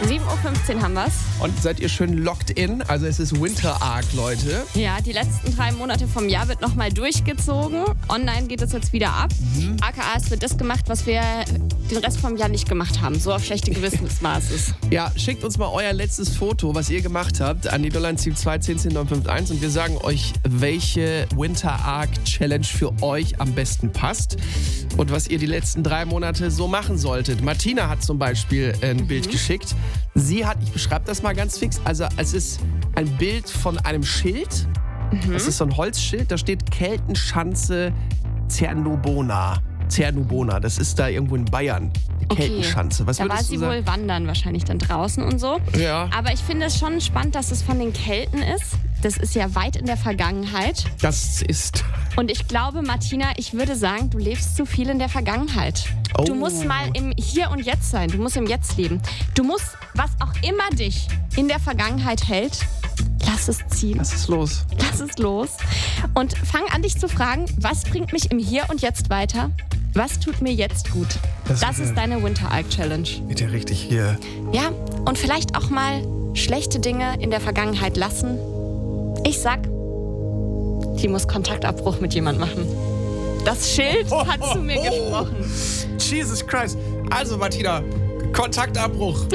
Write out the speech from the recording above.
7:15 Uhr haben wir's. Und seid ihr schön locked in? Also es ist Winter Arc, Leute. Ja, die letzten 3 Monate vom Jahr wird nochmal durchgezogen. Online geht es jetzt wieder ab. AKA, es wird das gemacht, was wir den Rest vom Jahr nicht gemacht haben. So auf schlechte Gewissensbasis. Ja, schickt uns mal euer letztes Foto, was ihr gemacht habt, an die 0172 10951 und wir sagen euch, welche Winter Arc Challenge für euch am besten passt und was ihr die letzten 3 Monate so machen solltet. Martina hat zum Beispiel ein Bild geschickt. Sie hat, ich beschreibe das mal ganz fix, also es ist ein Bild von einem Schild. Das ist so ein Holzschild, da steht Keltenschanze Cernobona. Das ist da irgendwo in Bayern, die Keltenschanze. Was da war sie wohl wandern wahrscheinlich dann draußen und so. Ja. Aber ich finde es schon spannend, dass es von den Kelten ist. Das ist ja weit in der Vergangenheit. Das ist... Und ich glaube, Martina, ich würde sagen, du lebst zu viel in der Vergangenheit. Oh. Du musst mal im Hier und Jetzt sein. Du musst im Jetzt leben. Du musst, was auch immer dich in der Vergangenheit hält, lass es ziehen. Was ist los? Lass es los. Und fang an, dich zu fragen, was bringt mich im Hier und Jetzt weiter? Was tut mir jetzt gut? Das ist deine Winter Arc Challenge. Geht ja richtig hier. Ja, und vielleicht auch mal schlechte Dinge in der Vergangenheit lassen. Ich sag, die muss Kontaktabbruch mit jemand machen. Das Schild hat zu mir gesprochen. Jesus Christ. Also Martina, Kontaktabbruch.